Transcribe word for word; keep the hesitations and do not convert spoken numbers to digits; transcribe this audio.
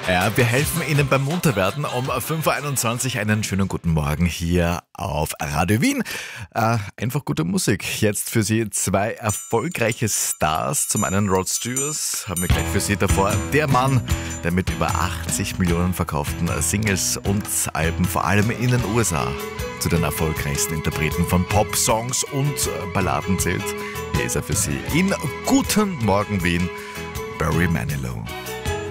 Ja, wir helfen Ihnen beim Munterwerden um fünf Uhr einundzwanzig. Einen schönen guten Morgen hier auf Radio Wien. Äh, einfach gute Musik. Jetzt für Sie zwei erfolgreiche Stars. Zum einen Rod Stewart, haben wir gleich für Sie davor. Der Mann, der mit über achtzig Millionen verkauften Singles und Alben, vor allem in den U S A, zu den erfolgreichsten Interpreten von Pop-Songs und Balladen zählt. Hier ist er für Sie in Guten Morgen Wien, Barry Manilow.